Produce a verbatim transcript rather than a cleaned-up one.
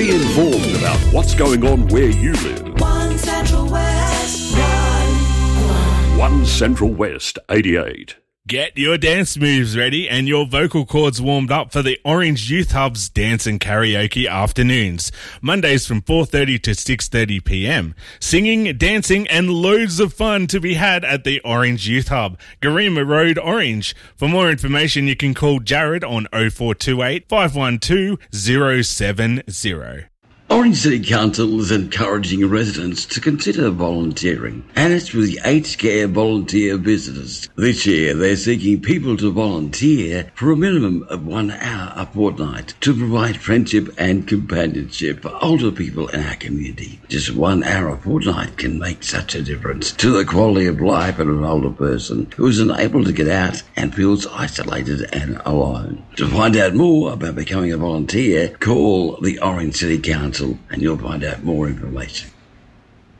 Stay informed about what's going on where you live. One Central West, one, One Central West eighty-eight. Get your dance moves ready and your vocal cords warmed up for the Orange Youth Hub's Dance and Karaoke Afternoons. Mondays from four thirty to six thirty p m. Singing, dancing and loads of fun to be had at the Orange Youth Hub, Garema Road, Orange. For more information, you can call Jared on oh four two eight, five one two, oh seven oh. Orange City Council is encouraging residents to consider volunteering, and it's with the Aged Care Volunteer Visitors. This year, they're seeking people to volunteer for a minimum of one hour a fortnight to provide friendship and companionship for older people in our community. Just one hour a fortnight can make such a difference to the quality of life of an older person who is unable to get out and feels isolated and alone. To find out more about becoming a volunteer, call the Orange City Council and you'll find out more information.